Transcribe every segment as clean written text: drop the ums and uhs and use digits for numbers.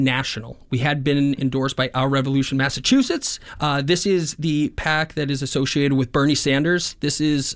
National. We had been endorsed by Our Revolution Massachusetts. This is the PAC that is associated with Bernie Sanders. This is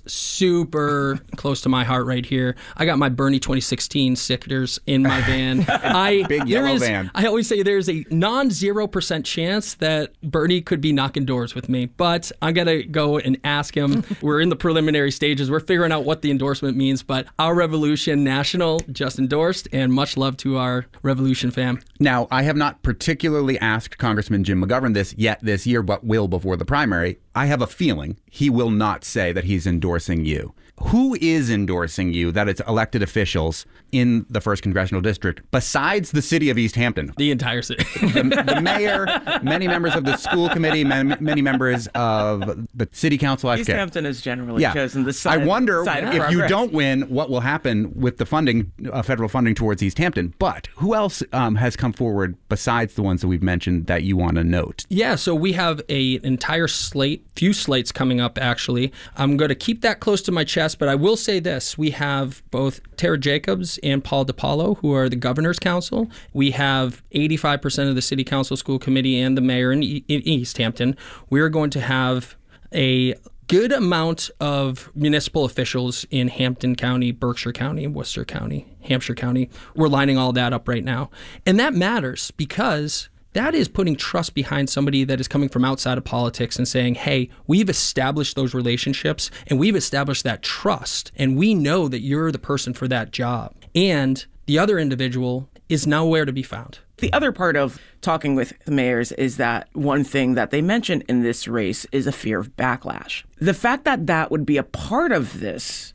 super close to my heart right here. I got my Bernie 2016 stickers in my van. Big yellow van. I always say there's a non-0% chance that Bernie could be knocking doors with me, but I'm going to go and ask him. We're in the preliminary stages. We're figuring out what the endorsement means, but Our Revolution National just endorsed, and much love to our Revolution fam. Now, I have not particularly asked Congressman Jim McGovern this yet this year, but will before the primary. I have a feeling he will not say that he's endorsing you. Who is endorsing you, that it's elected officials in the 1st Congressional District, besides the city of East Hampton? The entire city. The mayor, many members of the school committee, many members of the city council. East Hampton is generally chosen the side. I wonder side if you don't win, what will happen with the funding, federal funding towards East Hampton. But who else has come forward besides the ones that we've mentioned that you want to note? Yeah, so we have an entire few slates coming up, actually. I'm going to keep that close to my chest, but I will say this. We have both Tara Jacobs and Paul DiPaolo, who are the governor's council. We have 85% of the city council, school committee, and the mayor in East Hampton. We're going to have a good amount of municipal officials in Hampton County, Berkshire County, Worcester County, Hampshire County. We're lining all that up right now. And that matters because that is putting trust behind somebody that is coming from outside of politics and saying, hey, we've established those relationships and we've established that trust, and we know that you're the person for that job. And the other individual is nowhere to be found. The other part of talking with the mayors is that one thing that they mentioned in this race is a fear of backlash. The fact that that would be a part of this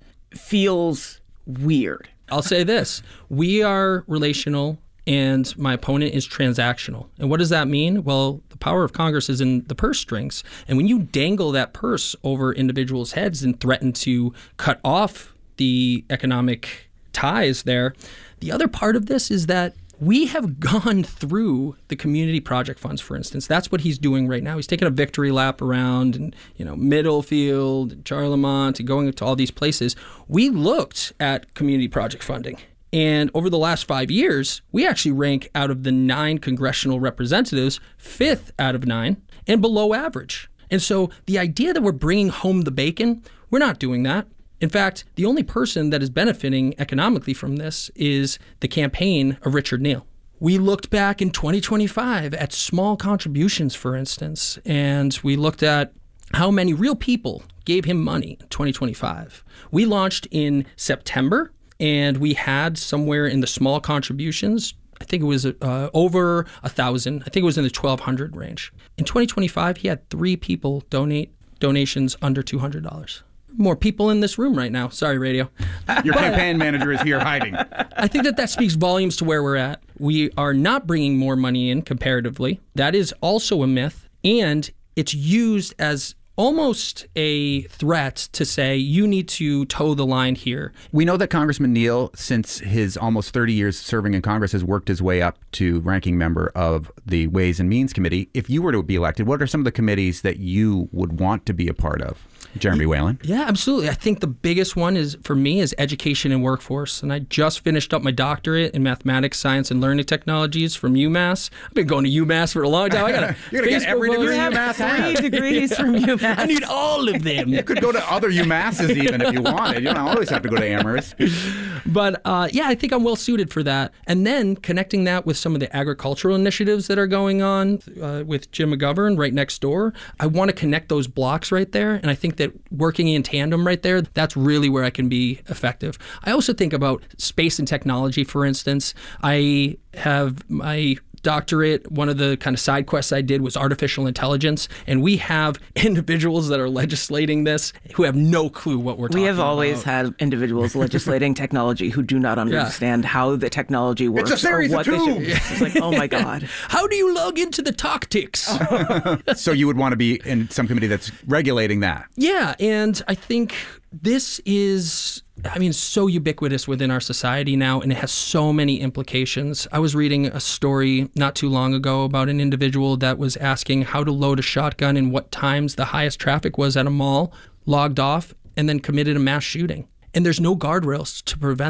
feels weird. I'll say this. We are relational, and my opponent is transactional. And what does that mean? Well, the power of Congress is in the purse strings. And when you dangle that purse over individuals' heads and threaten to cut off the economic ties there, the other part of this is that we have gone through the community project funds, for instance. That's what he's doing right now. He's taking a victory lap around, and Middlefield, and Charlemont, and going to all these places. We looked at community project funding. And over the last 5 years, we actually rank out of the 9 congressional representatives, 5th out of 9, and below average. And so the idea that we're bringing home the bacon, we're not doing that. In fact, the only person that is benefiting economically from this is the campaign of Richard Neal. We looked back in 2025 at small contributions, for instance, and we looked at how many real people gave him money in 2025. We launched in September, and we had somewhere in the small contributions, I think it was over 1,000. I think it was in the 1,200 range. In 2025, he had 3 people donate donations under $200. More people in this room right now. Sorry, radio. Your campaign manager is here hiding. I think that speaks volumes to where we're at. We are not bringing more money in comparatively. That is also a myth. And it's used as almost a threat to say, you need to toe the line here. We know that Congressman Neal, since his almost 30 years serving in Congress, has worked his way up to ranking member of the Ways and Means Committee. If you were to be elected, what are some of the committees that you would want to be a part of? Jeremy Whalen? Yeah, absolutely. I think the biggest one is, for me, is education and workforce. And I just finished up my doctorate in mathematics, science, and learning technologies from UMass. I've been going to UMass for a long time. You're going to get every degree UMass has. 3 degrees from UMass. I need all of them. You could go to other UMasses even if you wanted. You don't always have to go to Amherst. But yeah, I think I'm well suited for that. And then connecting that with some of the agricultural initiatives that are going on with Jim McGovern right next door. I want to connect those blocks right there. And I think that working in tandem right there, that's really where I can be effective. I also think about space and technology, for instance. I have my doctorate. One of the kind of side quests I did was artificial intelligence. And we have individuals that are legislating this who have no clue what we're talking about. We have always had individuals legislating technology who do not understand how the technology works. It's a series of tubes. It's like, oh my God. How do you log into the tactics? So you would want to be in some committee that's regulating that. Yeah, and I think this is, so ubiquitous within our society now, and it has so many implications. I was reading a story not too long ago about an individual that was asking how to load a shotgun and what times the highest traffic was at a mall, logged off, and then committed a mass shooting. And there's no guardrails to prevent that.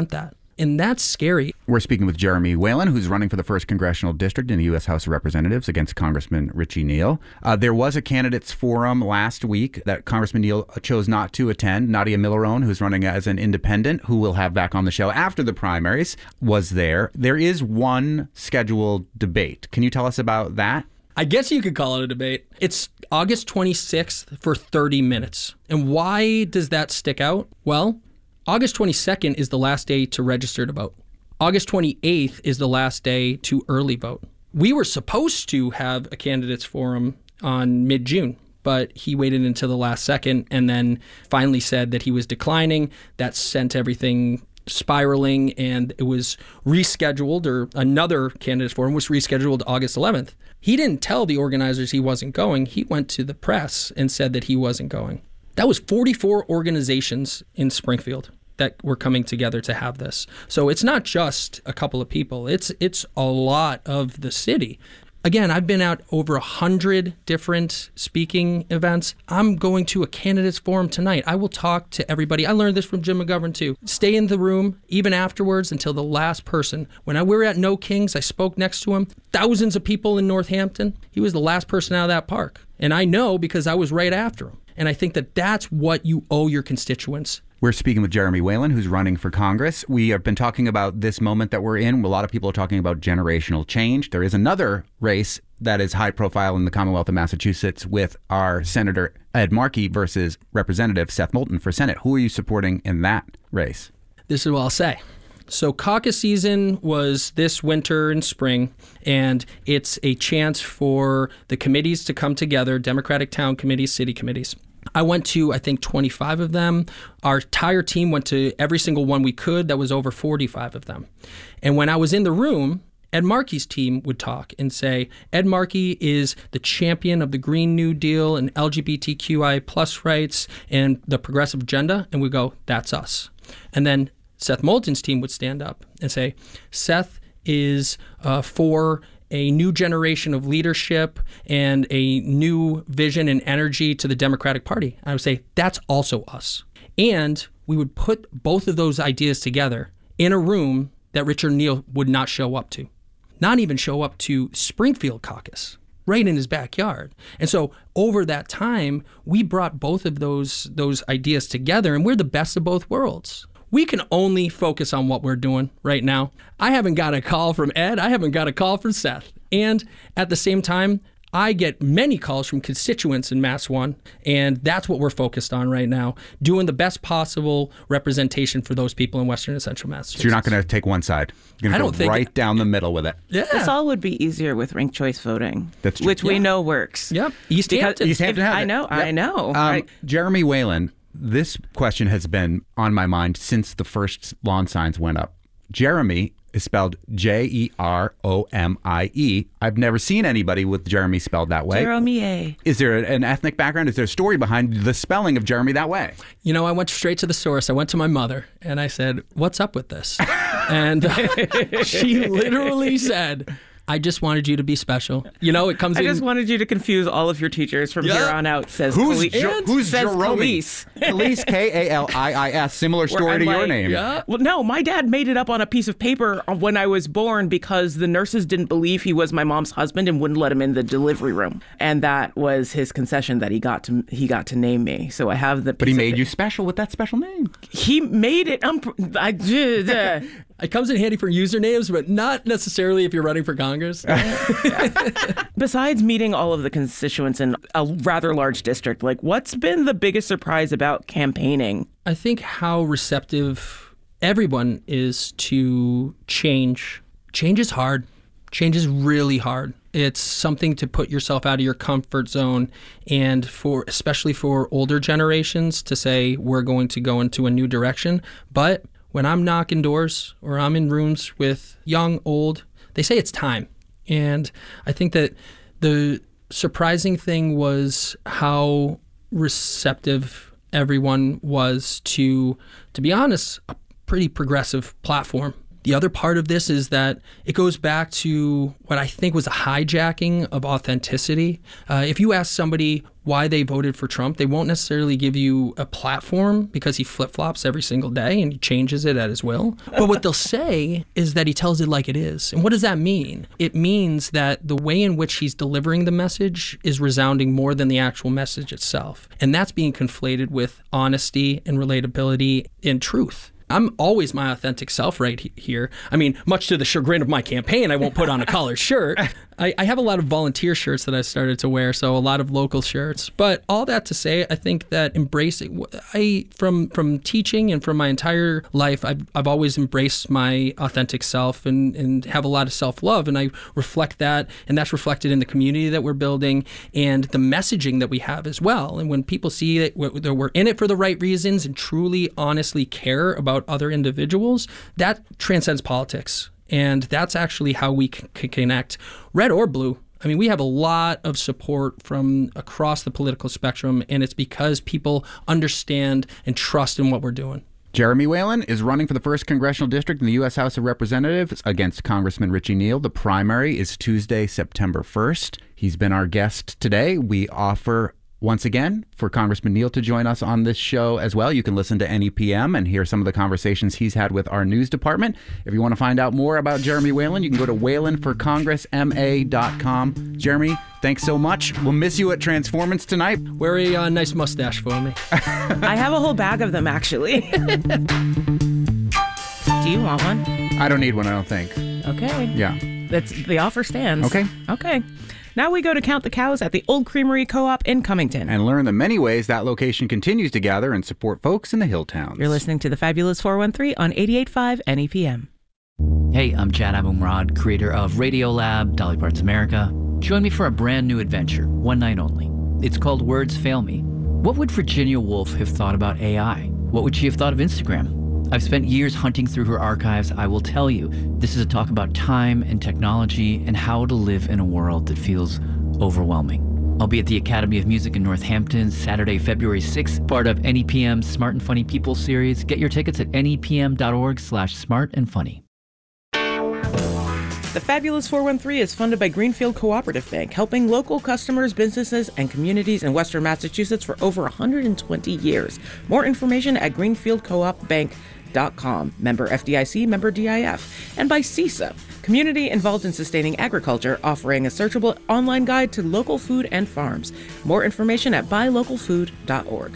And that's scary. We're speaking with Jeremy Whalen, who's running for the 1st Congressional District in the U.S. House of Representatives against Congressman Richie Neal. There was a candidates forum last week that Congressman Neal chose not to attend. Nadia Millerone, who's running as an independent, who we'll have back on the show after the primaries, was there. There is one scheduled debate. Can you tell us about that? I guess you could call it a debate. It's August 26th for 30 minutes. And why does that stick out? Well, August 22nd is the last day to register to vote. August 28th is the last day to early vote. We were supposed to have a candidates forum on mid-June, but he waited until the last second and then finally said that he was declining. That sent everything spiraling, and it was rescheduled, or another candidates forum was rescheduled August 11th. He didn't tell the organizers he wasn't going. He went to the press and said that he wasn't going. That was 44 organizations in Springfield that were coming together to have this. So it's not just a couple of people. It's a lot of the city. Again, I've been at over 100 different speaking events. I'm going to a candidates forum tonight. I will talk to everybody. I learned this from Jim McGovern too. Stay in the room, even afterwards, until the last person. When we were at No Kings, I spoke next to him. Thousands of people in Northampton. He was the last person out of that park. And I know because I was right after him. And I think that that's what you owe your constituents. We're speaking with Jeremy Whalen, who's running for Congress. We have been talking about this moment that we're in. A lot of people are talking about generational change. There is another race that is high profile in the Commonwealth of Massachusetts with our Senator Ed Markey versus Representative Seth Moulton for Senate. Who are you supporting in that race? This is what I'll say. So caucus season was this winter and spring, and it's a chance for the committees to come together, Democratic town committees, city committees. I went to, I think, 25 of them. Our entire team went to every single one we could. That was over 45 of them. And when I was in the room, Ed Markey's team would talk and say, Ed Markey is the champion of the Green New Deal and LGBTQI plus rights and the progressive agenda. And we go, that's us. And then Seth Moulton's team would stand up and say, Seth is for a new generation of leadership and a new vision and energy to the Democratic Party. I would say, that's also us. And we would put both of those ideas together in a room that Richard Neal would not show up to. Not even show up to Springfield caucus, right in his backyard. And so over that time, we brought both of those ideas together, and we're the best of both worlds. We can only focus on what we're doing right now. I haven't got a call from Ed. I haven't got a call from Seth. And at the same time, I get many calls from constituents in Mass 1, and that's what we're focused on right now, doing the best possible representation for those people in Western and Central Massachusetts. So you're not going to take one side. You're going to go right down the middle with it. Yeah. This all would be easier with ranked choice voting, That's true. which we know works. Yep. East Hampton. East Hampton has it. I know. Right. Jeremy Whalen, this question has been on my mind since the first lawn signs went up. Jeremy is spelled Jeromie. I've never seen anybody with Jeremy spelled that way. Jeromie. Is there an ethnic background? Is there a story behind the spelling of Jeremy that way? You know, I went straight to the source. I went to my mother and I said, what's up with this? And she literally said, I just wanted you to be special. You know, it comes in. I just wanted you to confuse all of your teachers from here on out, says Who's says Jerome? Khalees. Khalees, K-A-L-I-I-S, similar story to your name. Yeah. Well, no, my dad made it up on a piece of paper when I was born because the nurses didn't believe he was my mom's husband and wouldn't let him in the delivery room. And that was his concession that he got to name me. So I have the. But he made you special with that special name. He made it. It comes in handy for usernames, but not necessarily if you're running for Congress. Besides meeting all of the constituents in a rather large district, like what's been the biggest surprise about campaigning? I think how receptive everyone is to change. Change is hard. Change is really hard. It's something to put yourself out of your comfort zone, and especially for older generations to say we're going to go into a new direction. But when I'm knocking doors or I'm in rooms with young, old, they say it's time. And I think that the surprising thing was how receptive everyone was to be honest, a pretty progressive platform. The other part of this is that it goes back to what I think was a hijacking of authenticity. If you ask somebody why they voted for Trump, they won't necessarily give you a platform because he flip-flops every single day and he changes it at his will. But what they'll say is that he tells it like it is. And what does that mean? It means that the way in which he's delivering the message is resounding more than the actual message itself. And that's being conflated with honesty and relatability and truth. I'm always my authentic self right here. I mean, much to the chagrin of my campaign, I won't put on a collared shirt. I have a lot of volunteer shirts that I started to wear, so a lot of local shirts. But all that to say, I think that embracing, from teaching and from my entire life, I've always embraced my authentic self and have a lot of self-love, and I reflect that, and that's reflected in the community that we're building and the messaging that we have as well. And when people see that we're in it for the right reasons and truly, honestly care about other individuals, that transcends politics. And that's actually how we can connect, red or blue. I mean, we have a lot of support from across the political spectrum, and it's because people understand and trust in what we're doing. Jeremy Whalen is running for the 1st Congressional District in the U.S. House of Representatives against Congressman Richie Neal. The primary is Tuesday, September 1st. He's been our guest today. We offer once again for Congressman Neal to join us on this show as well. You can listen to NEPM and hear some of the conversations he's had with our news department. If you want to find out more about Jeremy Whalen, you can go to whalenforcongressma.com. Jeremy, thanks so much. We'll miss you at Transformance tonight. Wear a nice mustache for me. I have a whole bag of them, actually. Do you want one? I don't need one, I don't think. Okay. Yeah. The offer stands. Okay. Okay. Now we go to count the cows at the Old Creamery Co-op in Cummington. And learn the many ways that location continues to gather and support folks in the hill towns. You're listening to the Fabulous 413 on 88.5 NEPM. Hey, I'm Chad Abumrad, creator of Radiolab, Dolly Parton's America. Join me for a brand new adventure, one night only. It's called Words Fail Me. What would Virginia Woolf have thought about AI? What would she have thought of Instagram? I've spent years hunting through her archives. I will tell you, this is a talk about time and technology and how to live in a world that feels overwhelming. I'll be at the Academy of Music in Northampton Saturday, February 6th, part of NEPM's Smart and Funny People series. Get your tickets at nepm.org/smartandfunny. The Fabulous 413 is funded by Greenfield Cooperative Bank, helping local customers, businesses, and communities in Western Massachusetts for over 120 years. More information at greenfieldcoopbank.com. Member FDIC, member DIF. And by CISA, community involved in sustaining agriculture, offering a searchable online guide to local food and farms. More information at buylocalfood.org.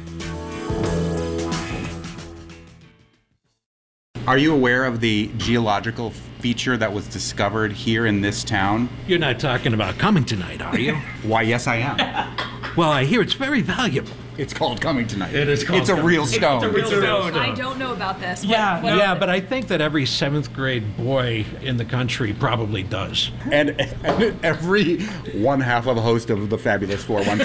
Are you aware of the geological feature that was discovered here in this town? You're not talking about Cummingtonite, are you? Why, yes, I am. Well, I hear it's very valuable. It's called Cummingtonite. It is called It's a real stone. It's a real stone. I don't know about this. Yeah, but I think that every 7th grade boy in the country probably does. And every one half of a host of the Fabulous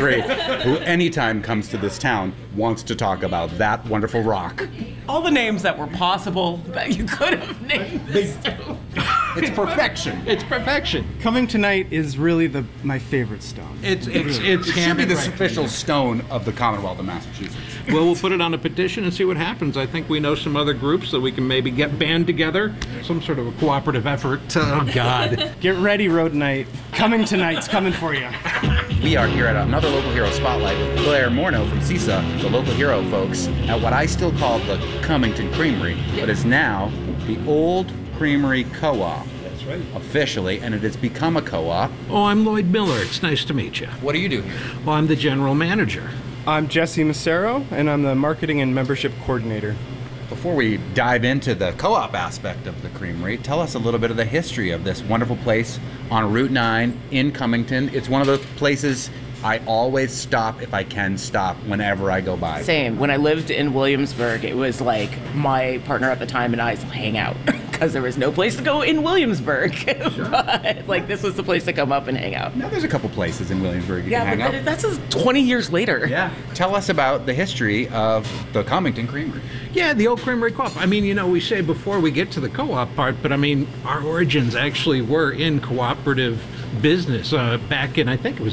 413 who anytime comes to this town wants to talk about that wonderful rock. All the names that were possible that you could have named this stone. It's perfection. It's perfection. Cummingtonite is really my favorite stone. It's It should be hammered the right. official stone of the Commonwealth of Massachusetts. Well, we'll put it on a petition and see what happens. I think we know some other groups that we can maybe get band together, some sort of a cooperative effort. Oh, God. Get ready, Rhodonite. Cummingtonite's coming for you. We are here at another Local Hero Spotlight with Claire Morneau from CISA, the Local Hero folks, at what I still call the Cummington Creamery, but is now the Old Creamery Co-op. That's right. Officially, and it has become a co-op. Oh, I'm Lloyd Miller. It's nice to meet you. What do you do here? Well, I'm the general manager. I'm Jesse Macero, and I'm the marketing and membership coordinator. Before we dive into the co-op aspect of the creamery, tell us a little bit of the history of this wonderful place on Route 9 in Cummington. It's one of those places I always stop if I can stop whenever I go by. Same. When I lived in Williamsburg, it was like my partner at the time and I's hang out because there was no place to go in Williamsburg. Sure. But like this was the place to come up and hang out. Now there's a couple places in Williamsburg you can hang out. That's 20 years later. Yeah. Tell us about the history of the Cummington Creamery. Yeah, the Old Creamery Co-op. I mean, you know, we say before we get to the co-op part, but I mean, our origins actually were in cooperative business back in, I think it was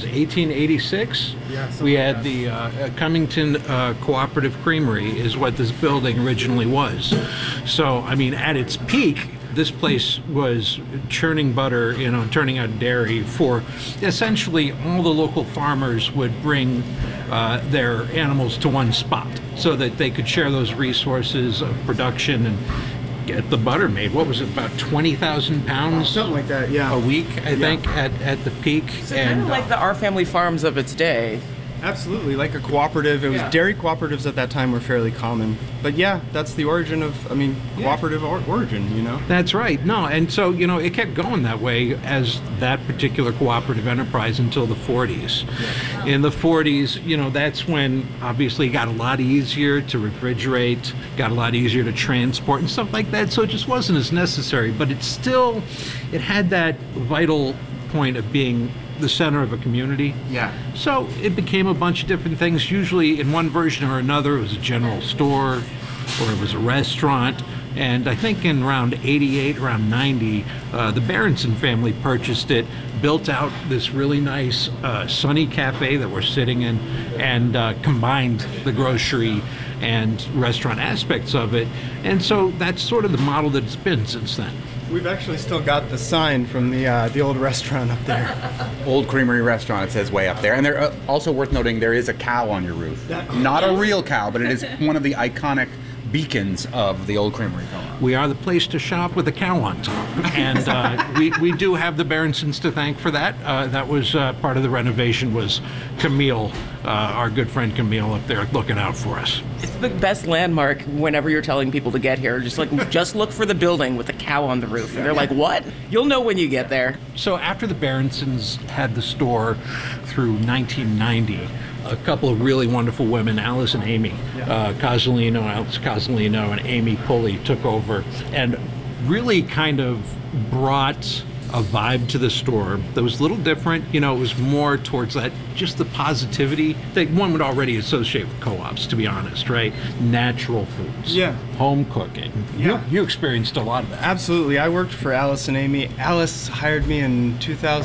1886. Yeah, we had the Cummington Cooperative Creamery is what this building originally was. So, I mean, at its peak, this place was churning butter, turning out dairy for essentially all the local farmers would bring their animals to one spot so that they could share those resources of production and get the butter made. What was it, about 20,000 pounds? Something like that, yeah. A week, I think, at the peak. So kind of like the Our Family Farms of its day. Absolutely, like a cooperative. It was dairy cooperatives at that time were fairly common. But yeah, that's the origin of, cooperative origin, That's right. No, and so, it kept going that way as that particular cooperative enterprise until the 40s. Yeah. In the 40s, that's when obviously it got a lot easier to refrigerate, got a lot easier to transport and stuff like that. So it just wasn't as necessary, but it had that vital point of being the center of a community. Yeah. So it became a bunch of different things. Usually in one version or another, it was a general store or it was a restaurant. And I think in around 88, around 90, the Berenson family purchased it, built out this really nice sunny cafe that we're sitting in, and combined the grocery and restaurant aspects of it. And so that's sort of the model that it's been since then. We've actually still got the sign from the old restaurant up there. Old Creamery Restaurant, it says way up there. And they're also worth noting there is a cow on your roof. Not a real cow, but it is one of the iconic beacons of the Old Creamery Co-op. We are the place to shop with a cow on top. And we do have the Berensons to thank for that. That was part of the renovation was Camille, our good friend Camille up there looking out for us. It's the best landmark whenever you're telling people to get here. Just look for the building with a cow on the roof. And they're like, what? You'll know when you get there. So after the Berensons had the store through 1990, a couple of really wonderful women, Alice and Amy Alice Cozzolino and Amy Pulley took over and really kind of brought a vibe to the store that was a little different. It was more towards that, just the positivity that one would already associate with co-ops, to be honest, right? Natural foods. Yeah. Home cooking. Yeah. You experienced a lot of that. Absolutely. I worked for Alice and Amy. Alice hired me in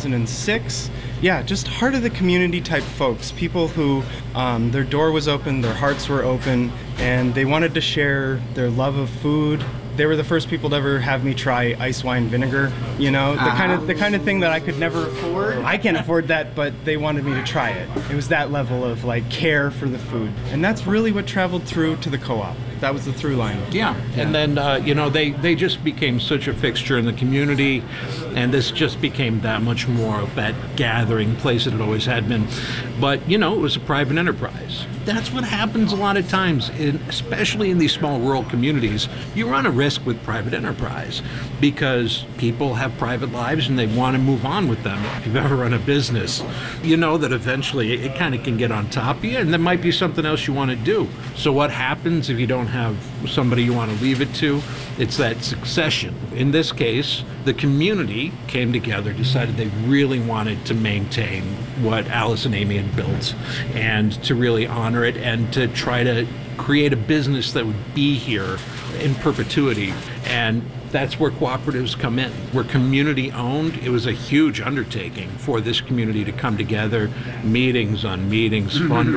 2006. Yeah, just heart of the community type folks. People who their door was open, their hearts were open, and they wanted to share their love of food. They were the first people to ever have me try ice wine vinegar, the kind of thing that I could never afford. I can't afford that, but they wanted me to try it. It was that level of care for the food. And that's really what traveled through to the co-op. That was the through line. Yeah. And then, they just became such a fixture in the community, and this just became that much more of that gathering place that it always had been. But, it was a private enterprise. That's what happens a lot of times, especially in these small rural communities. You run a risk with private enterprise because people have private lives and they want to move on with them. If you've ever run a business, you know that eventually it kind of can get on top of you, and there might be something else you want to do. So what happens if you don't have somebody you want to leave it to? It's that succession. In this case, the community came together, decided they really wanted to maintain what Alice and Amy had built and to really honor it and to try to create a business that would be here in perpetuity. And that's where cooperatives come in. We're community owned. It was a huge undertaking for this community to come together, meetings on meetings,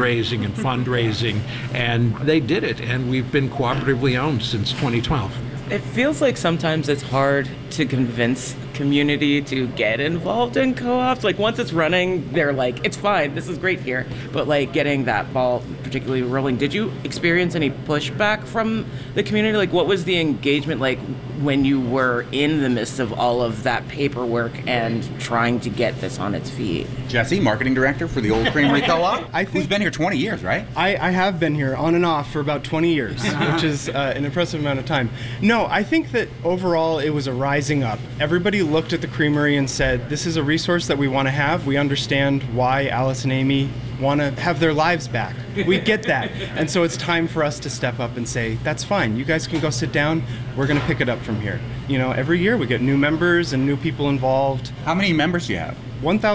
fundraising, and they did it. And we've been cooperatively owned since 2012. It feels like sometimes it's hard to convince community to get involved in co-ops. Once it's running, they're like, it's fine, this is great here. But getting that ball particularly rolling, did you experience any pushback from the community? What was the engagement like when you were in the midst of all of that paperwork and trying to get this on its feet? Jesse, marketing director for the Old Creamery Co-op, who's been here 20 years, right? I have been here on and off for about 20 years, which is an impressive amount of time. No, I think that overall it was a rising up. Everybody looked at the creamery and said, this is a resource that we want to have. We understand why Alice and Amy want to have their lives back. We get that. And so it's time for us to step up and say, that's fine. You guys can go sit down. We're going to pick it up from here. Every year we get new members and new people involved. How many members do you have?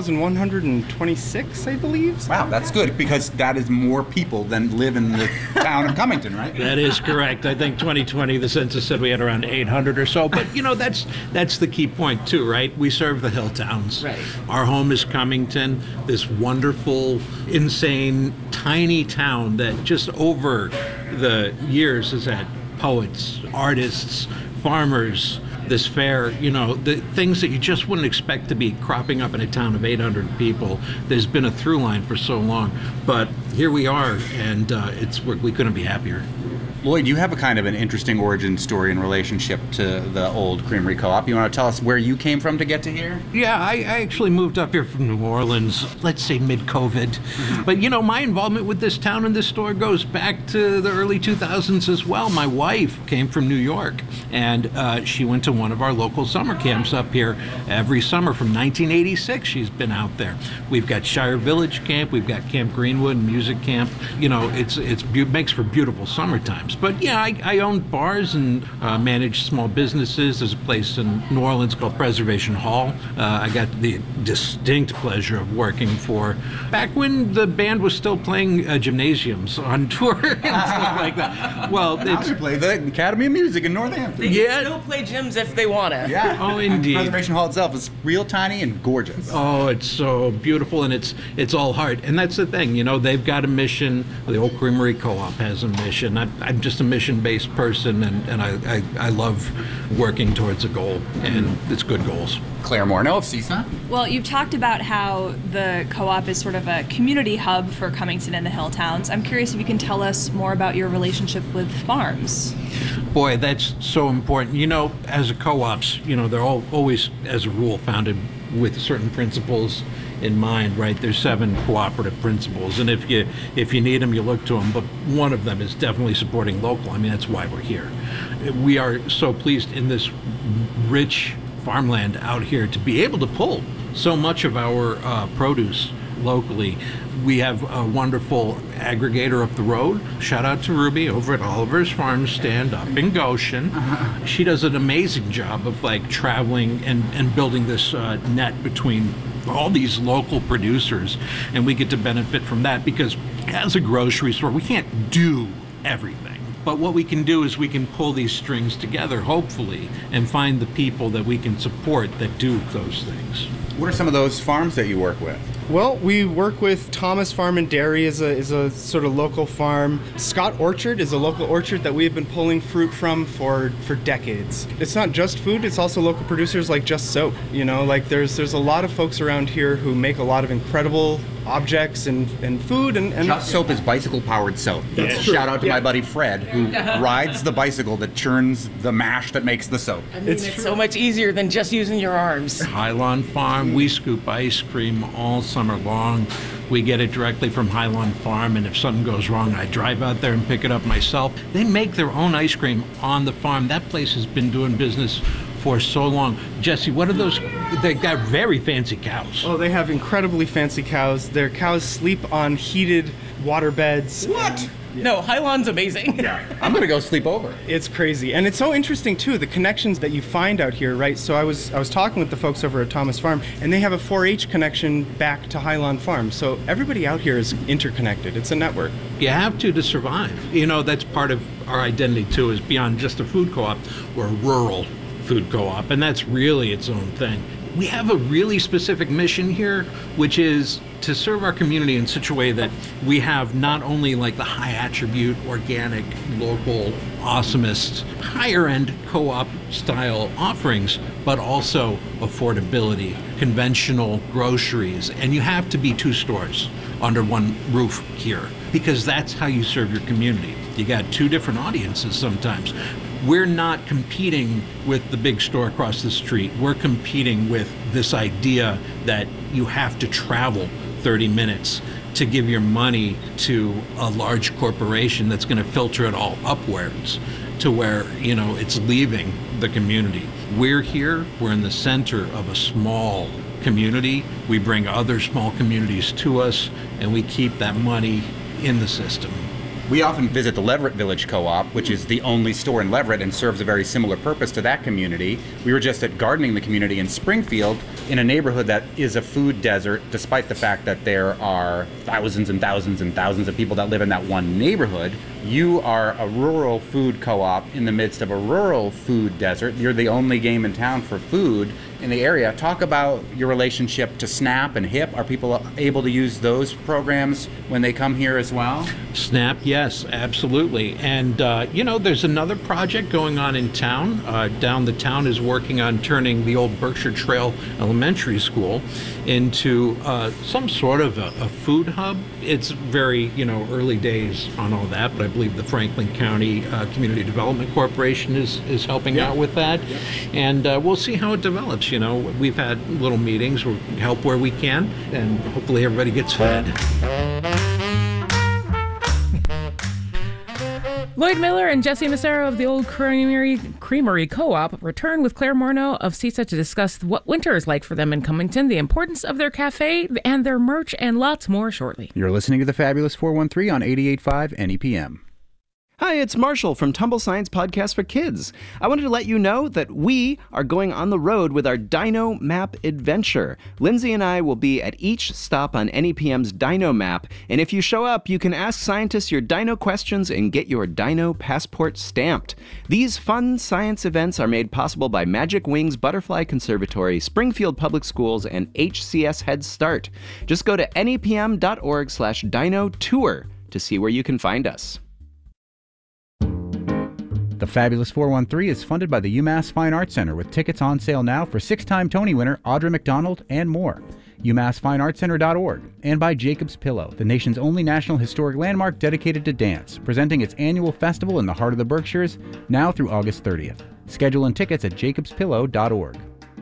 1,126, I believe. Wow, that's good, because that is more people than live in the town of Cummington, right? That is correct. I think 2020, the census said we had around 800 or so. But, that's the key point, too, right? We serve the hill towns. Right. Our home is Cummington, this wonderful, insane, tiny town that just over the years has had poets, artists, farmers, this fair, the things that you just wouldn't expect to be cropping up in a town of 800 people. There's been a through line for so long, but here we are, and we couldn't be happier. Lloyd, you have a kind of an interesting origin story in relationship to the old Creamery Co-op. You want to tell us where you came from to get to here? Yeah, I actually moved up here from New Orleans, let's say mid-COVID. Mm-hmm. But, my involvement with this town and this store goes back to the early 2000s as well. My wife came from New York, and she went to one of our local summer camps up here every summer from 1986. She's been out there. We've got Shire Village Camp. We've got Camp Greenwood Music Camp. It makes for beautiful summer times. But yeah, I owned bars and managed small businesses. There's a place in New Orleans called Preservation Hall. I got the distinct pleasure of working for back when the band was still playing gymnasiums on tour and stuff like that. Well, they play the Academy of Music in Northampton. They can still play gyms if they want to. Yeah. Oh, indeed. Preservation Hall itself is real tiny and gorgeous. Oh, it's so beautiful, and it's all heart. And that's the thing, they've got a mission. The Old Creamery Co-op has a mission. I'm just a mission-based person, and I love working towards a goal, and it's good goals. Claire Morneau of CSUN. Well, you've talked about how the co-op is sort of a community hub for Cummington and the Hill Towns. I'm curious if you can tell us more about your relationship with farms. Boy, that's so important. As a co-ops, they're all always, as a rule, founded with certain principles in mind, right? There's 7 cooperative principles, and if you need them, you look to them, but one of them is definitely supporting local. I mean, that's why we're here. We are so pleased in this rich farmland out here to be able to pull so much of our produce locally. We have a wonderful aggregator up the road. Shout out to Ruby over at Oliver's Farm Stand up in Goshen. She does an amazing job of traveling and building this net between all these local producers, and we get to benefit from that because as a grocery store, we can't do everything. But what we can do is we can pull these strings together, hopefully, and find the people that we can support that do those things. What are some of those farms that you work with? Well, we work with Thomas Farm and Dairy is a sort of local farm. Scott Orchard is a local orchard that we've been pulling fruit from for decades. It's not just food, it's also local producers like Just Soap. There's a lot of folks around here who make a lot of incredible objects and food and Just Soap is bicycle-powered soap. That's true. Shout out to my buddy Fred, who rides the bicycle that churns the mash that makes the soap. It's so much easier than just using your arms. Highland Farm, we scoop ice cream all summer long. We get it directly from Highland Farm, and if something goes wrong, I drive out there and pick it up myself. They make their own ice cream on the farm. That place has been doing business for so long. Jesse, what are those? They got very fancy cows. Oh, they have incredibly fancy cows. Their cows sleep on heated water beds. What? No, Highland's amazing. Yeah. I'm going to go sleep over. It's crazy. And it's so interesting, too, the connections that you find out here, right? So I was talking with the folks over at Thomas Farm, and they have a 4-H connection back to Highland Farm. So everybody out here is interconnected. It's a network. You have to survive. That's part of our identity, too, is beyond just a food co-op. We're a rural food co-op, and that's really its own thing. We have a really specific mission here, which is to serve our community in such a way that we have not only the high attribute, organic, local, awesomest, higher end co-op style offerings, but also affordability, conventional groceries. And you have to be 2 stores under one roof here, because that's how you serve your community. You got 2 different audiences sometimes. We're not competing with the big store across the street. We're competing with this idea that you have to travel 30 minutes to give your money to a large corporation that's going to filter it all upwards to where, it's leaving the community. We're here, we're in the center of a small community. We bring other small communities to us, and we keep that money in the system. We often visit the Leverett Village Co-op, which is the only store in Leverett and serves a very similar purpose to that community. We were just at Gardening the Community in Springfield, in a neighborhood that is a food desert, despite the fact that there are thousands and thousands and thousands of people that live in that one neighborhood. You are a rural food co-op in the midst of a rural food desert. You're the only game in town for food in the area. Talk about your relationship to SNAP and HIP. Are people able to use those programs when they come here as well? SNAP, yes, absolutely. And, there's another project going on in town. Down the town is working on turning the old Berkshire Trail Elementary School into some sort of a food hub. It's very, early days on all that, but I believe the Franklin County Community Development Corporation is helping out with that. And we'll see how it develops. We've had little meetings, we'll help where we can, and hopefully everybody gets fed. Lloyd Miller and Jesse Massaro of the Old Creamery Co-op return with Claire Morneau of CISA to discuss what winter is like for them in Cummington, the importance of their cafe and their merch, and lots more shortly. You're listening to the Fabulous 413 on 88.5 NEPM. Hi, it's Marshall from Tumble Science Podcast for Kids. I wanted to let you know that we are going on the road with our Dino Map adventure. Lindsay and I will be at each stop on NEPM's Dino Map, and if you show up, you can ask scientists your dino questions and get your dino passport stamped. These fun science events are made possible by Magic Wings Butterfly Conservatory, Springfield Public Schools, and HCS Head Start. Just go to nepm.org/dino tour to see where you can find us. The Fabulous 413 is funded by the UMass Fine Arts Center with tickets on sale now for 6-time Tony winner Audra McDonald and more. UMassFineArtsCenter.org, and by Jacob's Pillow, the nation's only national historic landmark dedicated to dance, presenting its annual festival in the heart of the Berkshires, now through August 30th. Schedule and tickets at jacobspillow.org.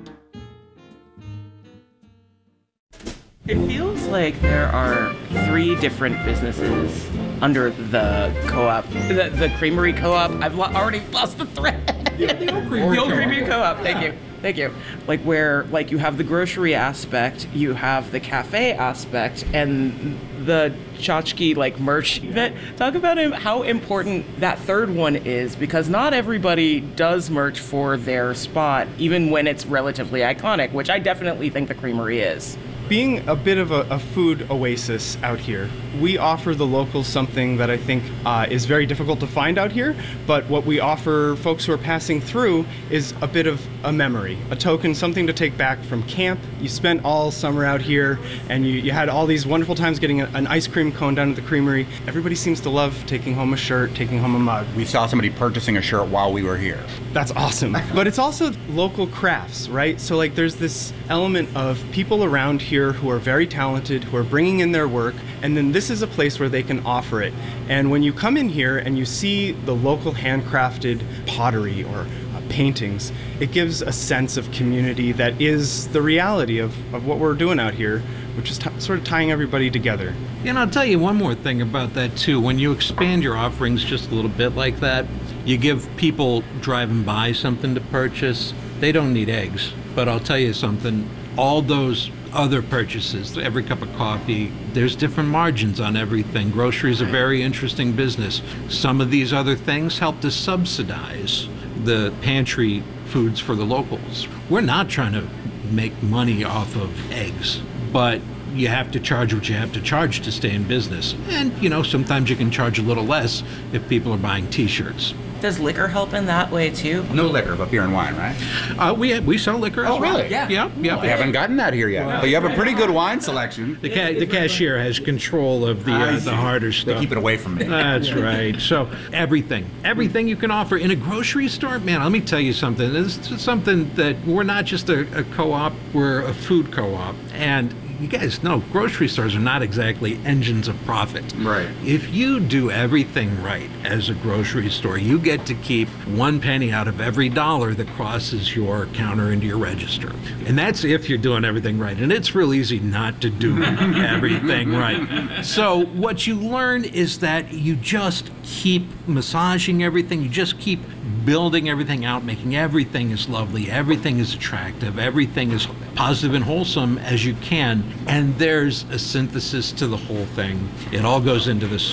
It feels like there are 3 different businesses under the co-op, the Creamery Co-op. I've already lost the thread. The Old Creamery Co-op. Thank you. Like where, you have the grocery aspect, you have the cafe aspect, and the tchotchke merch. Talk about how important that third one is, because not everybody does merch for their spot, even when it's relatively iconic, which I definitely think the Creamery is. Being a bit of a food oasis out here, we offer the locals something that I think is very difficult to find out here, but what we offer folks who are passing through is a bit of a memory, a token, something to take back from camp. You spent all summer out here, and you had all these wonderful times getting an ice cream cone down at the Creamery. Everybody seems to love taking home a shirt, taking home a mug. We saw somebody purchasing a shirt while we were here. That's awesome. But it's also local crafts, right? So there's this element of people around here who are very talented, who are bringing in their work, and then this is a place where they can offer it. And when you come in here and you see the local handcrafted pottery or paintings, it gives a sense of community that is the reality of what we're doing out here, which is sort of tying everybody together. And I'll tell you one more thing about that too. When you expand your offerings just a little bit like that, you give people driving by something to purchase. They don't need eggs, but I'll tell you something, all those other purchases, every cup of coffee, there's different margins on everything. Grocery is a very interesting business. Some of these other things help to subsidize the pantry foods for the locals. We're not trying to make money off of eggs, but you have to charge what you have to charge to stay in business. And, sometimes you can charge a little less if people are buying t-shirts. Does liquor help in that way too? No liquor, but beer and wine, right? We sell liquor as well. Oh, really? Yeah. I haven't gotten that here yet. But you have a pretty good wine selection. The cashier has control of the harder stuff. They keep it away from me. That's right. So everything you can offer in a grocery store, man, let me tell you something. This is something that we're not just a co-op, we're a food co-op. And you guys know grocery stores are not exactly engines of profit. Right. If you do everything right as a grocery store, you get to keep 1 penny out of every dollar that crosses your counter into your register. And that's if you're doing everything right. And it's real easy not to do everything right. So what you learn is that you just keep massaging everything. You just keep building everything out, making everything as lovely, everything as attractive, everything as positive and wholesome as you can. And there's a synthesis to the whole thing. It all goes into the soup.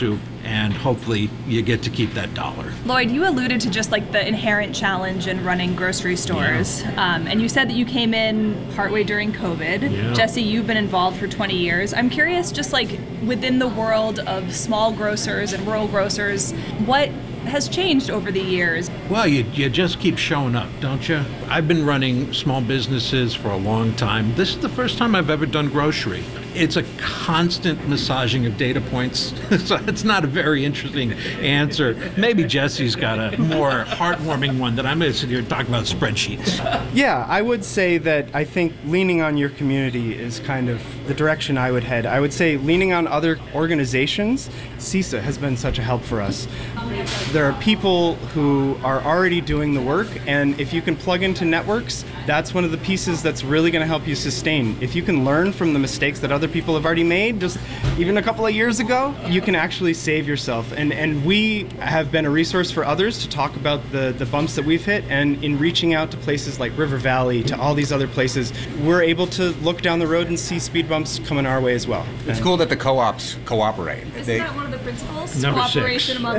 and hopefully you get to keep that dollar. Lloyd, you alluded to just like the inherent challenge in running grocery stores. And you said that you came in partway during COVID. Yeah. Jesse, you've been involved for 20 years. I'm curious, just like within the world of small grocers and rural grocers, what has changed over the years? Well, you just keep showing up, don't you? I've been running small businesses for a long time. This is the first time I've ever done grocery. It's a constant massaging of data points, so it's not a very interesting answer. Maybe Jesse's got a more heartwarming one that I'm going to sit here and talk about spreadsheets. Yeah, I would say that I think leaning on your community is kind of the direction I would head. I would say leaning on other organizations, CISA has been such a help for us. There are people who are already doing the work, and if you can plug into networks, that's one of the pieces that's really going to help you sustain. If you can learn from the mistakes that other people have already made, just even a couple of years ago, you can actually save yourself. And we have been a resource for others to talk about the bumps that we've hit, and in reaching out to places like River Valley, to all these other places, we're able to look down the road and see speed bumps coming our way as well. It's cool that the co-ops cooperate. Isn't that one of the principles? Number Cooperation 6. among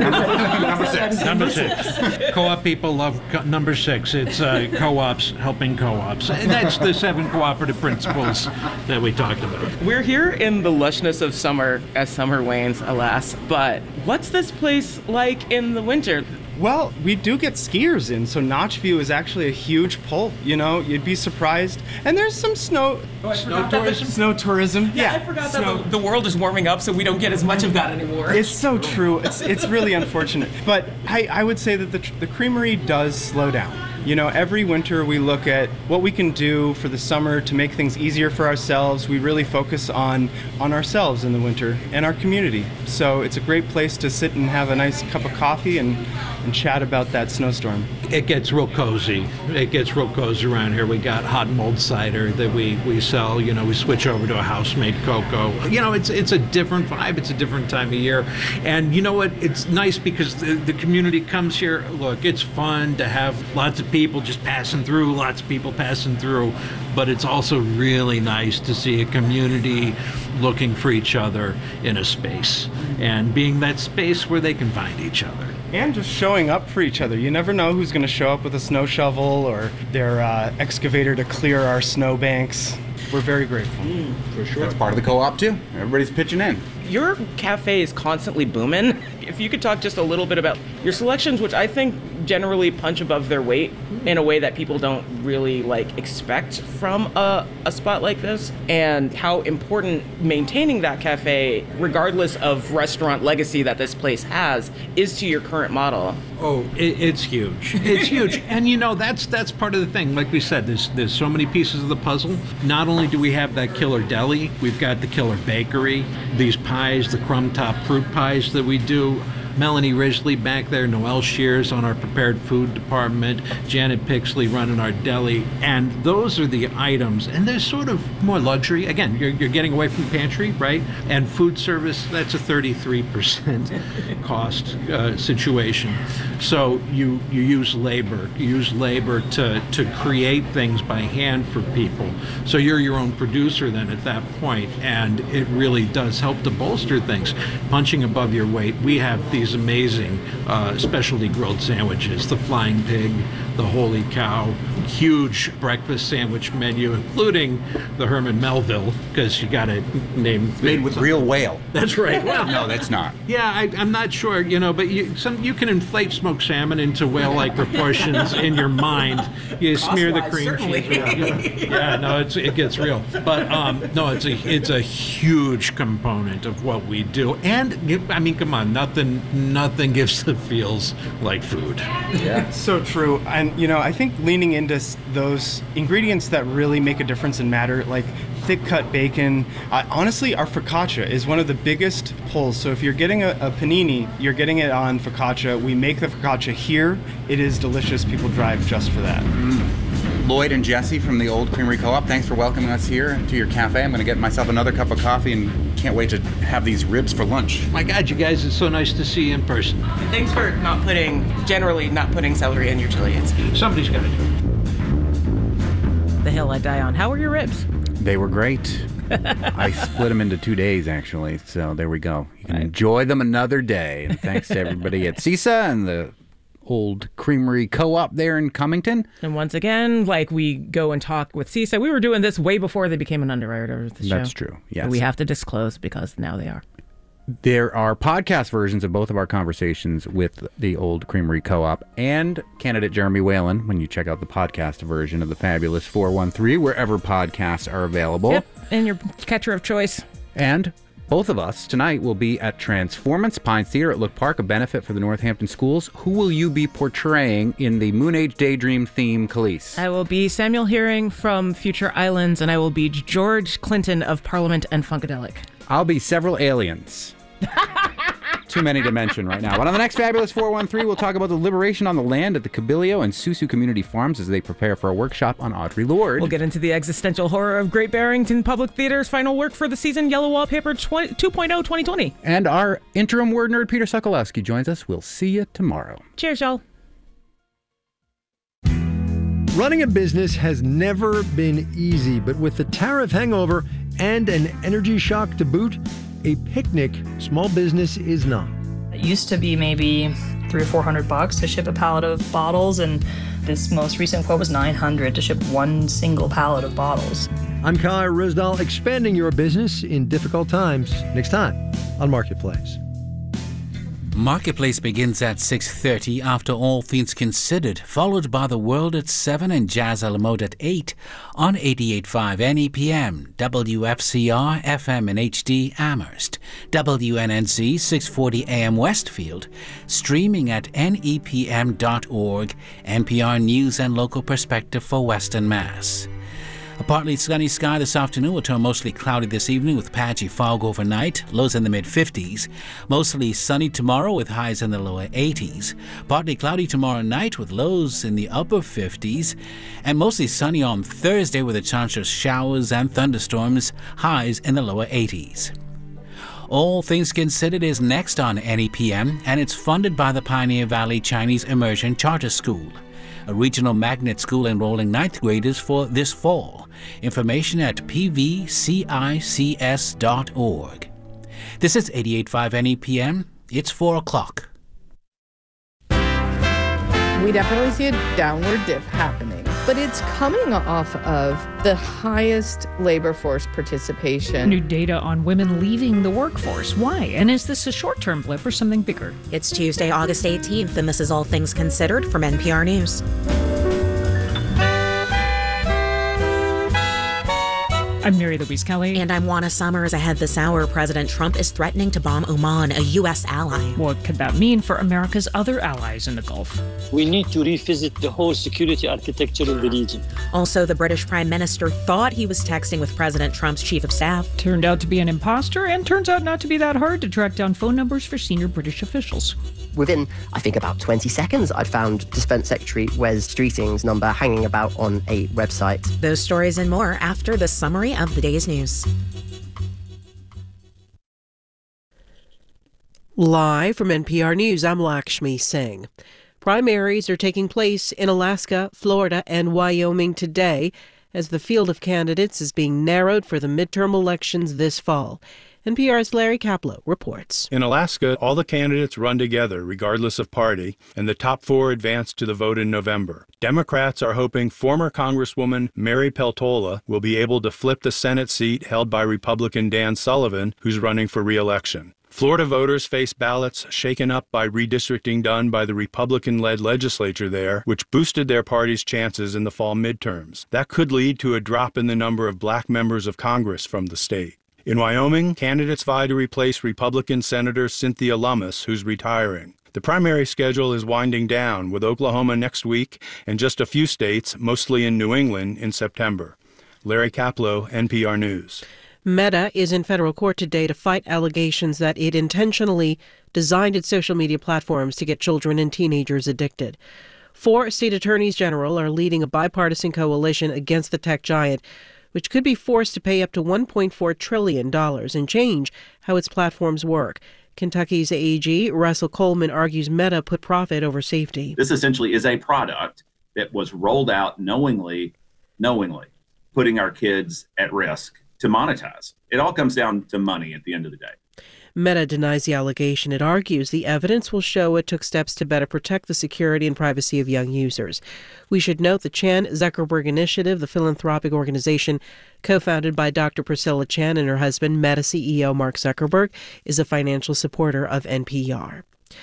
Number 6. Co-op people love number 6. It's co-ops helping co-ops. And that's the 7 cooperative principles that we talked about. We're here in the lushness of summer as summer wanes, alas. But what's this place like in the winter? Well, we do get skiers in, so Notch View is actually a huge pull. You know, you'd be surprised. And there's some snow tourism. Snow tourism. Yeah, I forgot that the world is warming up, so we don't get as much of that anymore. It's so true. It's really unfortunate. But I would say that the creamery does slow down. You know, every winter we look at what we can do for the summer to make things easier for ourselves. We really focus on ourselves in the winter and our community. So it's a great place to sit and have a nice cup of coffee and chat about that snowstorm. It gets real cozy. It gets real cozy around here. We got hot and mulled cider that we sell. You know, we switch over to a house-made cocoa. You know, it's a different vibe. It's a different time of year. And you know what? It's nice because the community comes here. Look, it's fun to have lots of people just passing through, lots of people passing through. But it's also really nice to see a community looking for each other in a space and being that space where they can find each other. And just showing up for each other. You never know who's going to show up with a snow shovel or their excavator to clear our snow banks. We're very grateful. For sure. That's part of the co-op too. Everybody's pitching in. Your cafe is constantly booming. If you could talk just a little bit about your selections, which I think generally punch above their weight in a way that people don't really expect from a spot like this, and how important maintaining that cafe, regardless of restaurant legacy that this place has, is to your current model. Oh, it's huge. It's huge. And you know, that's part of the thing. Like we said, there's so many pieces of the puzzle. Not only do we have that killer deli, we've got the killer bakery, these pies, the crumb top fruit pies that we do. Melanie Ridgely back there, Noelle Shears on our prepared food department, Janet Pixley running our deli, and those are the items. And they're sort of more luxury. Again, you're getting away from the pantry, right? And food service, that's a 33% cost situation. So you use labor. You use labor to create things by hand for people. So you're your own producer then at that point, and it really does help to bolster things. Punching above your weight, we have these amazing specialty grilled sandwiches, the Flying Pig, the Holy Cow, huge breakfast sandwich menu, including the Herman Melville, because you got to name... Made with real whale. That's right. Well, no, that's not. Yeah, I'm not sure, you know, but you can inflate smoked salmon into whale-like proportions in your mind. You smear the cream cheese. Yeah, no, it gets real. But no, it's a huge component of what we do. And I mean, come on, nothing gives the feels like food. Yeah, so true. And you know, I think leaning into those ingredients that really make a difference and matter, like thick cut bacon. Honestly, our focaccia is one of the biggest pulls. So if you're getting a panini, you're getting it on focaccia. We make the focaccia here. It is delicious. People drive just for that. Lloyd and Jesse from the Old Creamery Co-op, thanks for welcoming us here to your cafe. I'm going to get myself another cup of coffee and can't wait to have these ribs for lunch. My God, you guys, it's so nice to see you in person. And thanks for generally not putting celery in your chili. Somebody's got to do it. The hill I die on. How were your ribs? They were great. I split them into 2 days, actually. So there we go. You can enjoy them another day. And thanks to everybody at CISA and the Old Creamery Co-op there in Cummington. And once again, like we go and talk with CISA, we were doing this way before they became an underwriter of the show. That's true, yes. So we have to disclose because now they are. There are podcast versions of both of our conversations with the Old Creamery Co-op and candidate Jeremy Whalen when you check out the podcast version of the Fabulous 413, wherever podcasts are available. Yep, and your catcher of choice. And both of us tonight will be at Transformance Pines Theater at Look Park, a benefit for the Northampton schools. Who will you be portraying in the Moon Age Daydream theme, Khalees? I will be Samuel Hearing from Future Islands, and I will be George Clinton of Parliament and Funkadelic. I'll be several aliens. Too many to mention right now. But on the next Fabulous 413, we'll talk about the liberation on the land at the Cabilio and Susu Community Farms as they prepare for a workshop on Audre Lorde. We'll get into the existential horror of Great Barrington Public Theater's final work for the season, Yellow Wallpaper 2.0 2020. And our interim word nerd, Peter Sokolowski, joins us. We'll see you tomorrow. Cheers, y'all. Running a business has never been easy, but with the tariff hangover and an energy shock to boot, a picnic small business is not. It used to be maybe $300 or $400 to ship a pallet of bottles, and this most recent quote was $900 to ship one single pallet of bottles. I'm Kai Risdal, expanding your business in difficult times. Next time on Marketplace. Marketplace begins at 6:30 after All Things Considered, followed by The World at 7 and Jazz a la Mode at 8 on 88.5 NEPM, WFCR FM in HD Amherst, WNNC 640 AM Westfield, streaming at nepm.org, NPR News and Local Perspective for Western Mass. A partly sunny sky this afternoon will turn mostly cloudy this evening with patchy fog overnight, lows in the mid-50s. Mostly sunny tomorrow with highs in the lower 80s. Partly cloudy tomorrow night with lows in the upper 50s. And mostly sunny on Thursday with a chance of showers and thunderstorms, highs in the lower 80s. All Things Considered is next on NEPM, and it's funded by the Pioneer Valley Chinese Immersion Charter School, a regional magnet school enrolling 9th graders for this fall. Information at pvcics.org. This is 88.5 NEPM. It's 4 o'clock. We definitely see a downward dip happening, but it's coming off of the highest labor force participation. New data on women leaving the workforce. Why? And is this a short-term blip or something bigger? It's Tuesday, August 18th, and this is All Things Considered from NPR News. I'm Mary Louise Kelly. And I'm Juana Summers. Ahead this hour, President Trump is threatening to bomb Oman, a U.S. ally. What could that mean for America's other allies in the Gulf? We need to revisit the whole security architecture in the region. Also, the British Prime Minister thought he was texting with President Trump's chief of staff. Turned out to be an imposter, and turns out not to be that hard to track down phone numbers for senior British officials. Within, I think, about 20 seconds, I'd found Defense Secretary Wes Streeting's number hanging about on a website. Those stories and more after the summary of the day's news. Live from NPR News, I'm Lakshmi Singh. Primaries are taking place in Alaska, Florida, and Wyoming today as the field of candidates is being narrowed for the midterm elections this fall. NPR's Larry Kaplow reports. In Alaska, all the candidates run together, regardless of party, and the top 4 advance to the vote in November. Democrats are hoping former Congresswoman Mary Peltola will be able to flip the Senate seat held by Republican Dan Sullivan, who's running for re-election. Florida voters face ballots shaken up by redistricting done by the Republican-led legislature there, which boosted their party's chances in the fall midterms. That could lead to a drop in the number of black members of Congress from the state. In Wyoming, candidates vie to replace Republican Senator Cynthia Lummis, who's retiring. The primary schedule is winding down, with Oklahoma next week and just a few states, mostly in New England, in September. Larry Kaplow, NPR News. Meta is in federal court today to fight allegations that it intentionally designed its social media platforms to get children and teenagers addicted. 4 state attorneys general are leading a bipartisan coalition against the tech giant, which could be forced to pay up to $1.4 trillion and change how its platforms work. Kentucky's AG, Russell Coleman, argues Meta put profit over safety. This essentially is a product that was rolled out knowingly, putting our kids at risk to monetize. It all comes down to money at the end of the day. Meta denies the allegation. It argues the evidence will show it took steps to better protect the security and privacy of young users. We should note the Chan Zuckerberg Initiative, the philanthropic organization co-founded by Dr. Priscilla Chan and her husband, Meta CEO Mark Zuckerberg, is a financial supporter of NPR.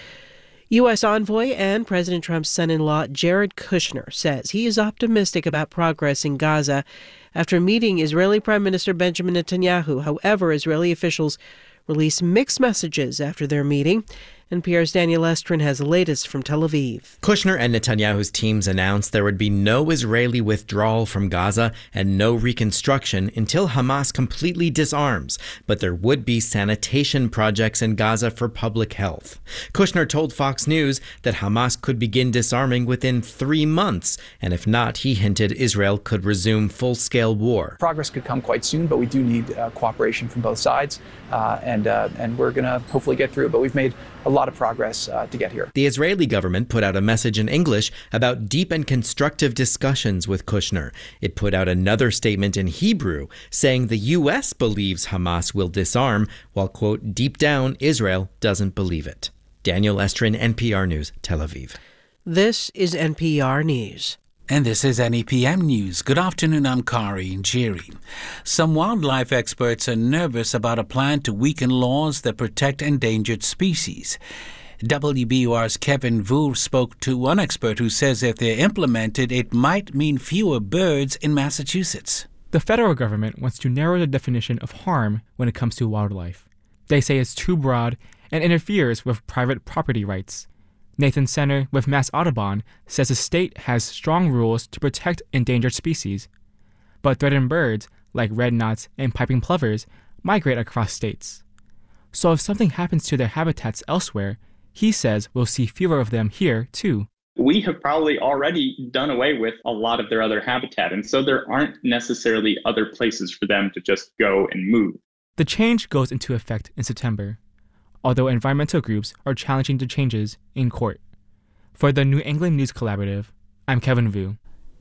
U.S. envoy and President Trump's son-in-law Jared Kushner says he is optimistic about progress in Gaza after meeting Israeli Prime Minister Benjamin Netanyahu. However, Israeli officials released mixed messages after their meeting. NPR's Daniel Estrin has the latest from Tel Aviv. Kushner and Netanyahu's teams announced there would be no Israeli withdrawal from Gaza and no reconstruction until Hamas completely disarms, but there would be sanitation projects in Gaza for public health. Kushner told Fox News that Hamas could begin disarming within 3 months, and if not, he hinted Israel could resume full-scale war. Progress could come quite soon, but we do need cooperation from both sides, and we're going to hopefully get through it, but we've made a lot of progress to get here. The Israeli government put out a message in English about deep and constructive discussions with Kushner. It put out another statement in Hebrew saying the U.S. believes Hamas will disarm, while, quote, deep down, Israel doesn't believe it. Daniel Estrin, NPR News, Tel Aviv. This is NPR News. And this is NEPM News. Good afternoon, I'm Kari Njeri. Some wildlife experts are nervous about a plan to weaken laws that protect endangered species. WBUR's Kevin Vu spoke to one expert who says if they're implemented, it might mean fewer birds in Massachusetts. The federal government wants to narrow the definition of harm when it comes to wildlife. They say it's too broad and interferes with private property rights. Nathan Senner with Mass Audubon says the state has strong rules to protect endangered species, but threatened birds, like red knots and piping plovers, migrate across states. So if something happens to their habitats elsewhere, he says we'll see fewer of them here, too. We have probably already done away with a lot of their other habitat, and so there aren't necessarily other places for them to just go and move. The change goes into effect in September, although environmental groups are challenging the changes in court. For the New England News Collaborative, I'm Kevin Vu.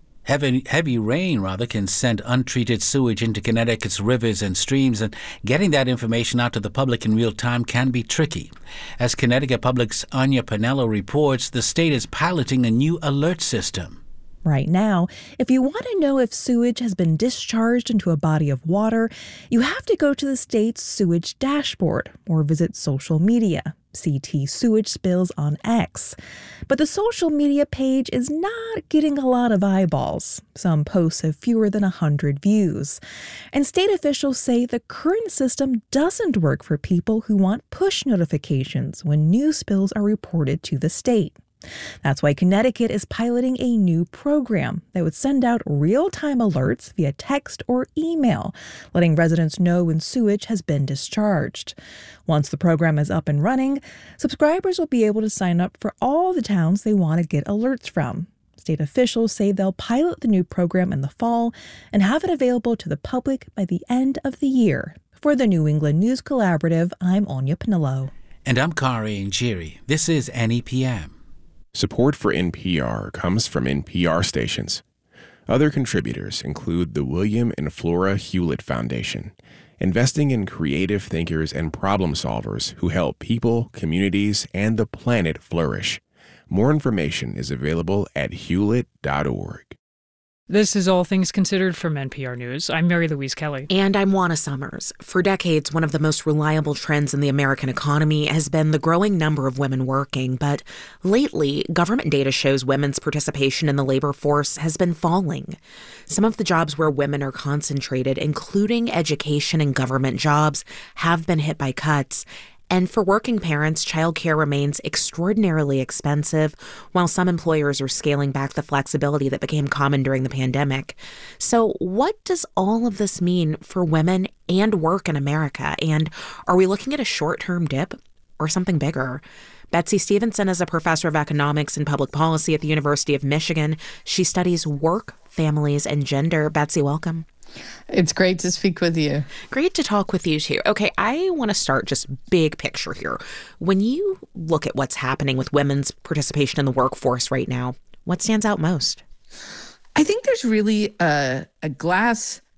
Heavy rain, can send untreated sewage into Connecticut's rivers and streams, and getting that information out to the public in real time can be tricky. As Connecticut Public's Anya Pinello reports, the state is piloting a new alert system. Right now, if you want to know if sewage has been discharged into a body of water, you have to go to the state's sewage dashboard or visit social media. CT Sewage Spills on X. But the social media page is not getting a lot of eyeballs. Some posts have fewer than 100 views. And state officials say the current system doesn't work for people who want push notifications when new spills are reported to the state. That's why Connecticut is piloting a new program that would send out real-time alerts via text or email, letting residents know when sewage has been discharged. Once the program is up and running, subscribers will be able to sign up for all the towns they want to get alerts from. State officials say they'll pilot the new program in the fall and have it available to the public by the end of the year. For the New England News Collaborative, I'm Anya Pinello. And I'm Kari Njeri. This is NEPM. Support for NPR comes from NPR stations. Other contributors include the William and Flora Hewlett Foundation, investing in creative thinkers and problem solvers who help people, communities, and the planet flourish. More information is available at hewlett.org. This is All Things Considered from NPR News. I'm Mary Louise Kelly. And I'm Juana Summers. For decades, one of the most reliable trends in the American economy has been the growing number of women working. But lately, government data shows women's participation in the labor force has been falling. Some of the jobs where women are concentrated, including education and government jobs, have been hit by cuts. And for working parents, childcare remains extraordinarily expensive, while some employers are scaling back the flexibility that became common during the pandemic. So what does all of this mean for women and work in America? And are we looking at a short-term dip or something bigger? Betsy Stevenson is a professor of economics and public policy at the University of Michigan. She studies work, families, and gender. Betsy, welcome. It's great to speak with you. Great to talk with you, too. Okay, I want to start just big picture here. When you look at what's happening with women's participation in the workforce right now, what stands out most? I think there's really a glass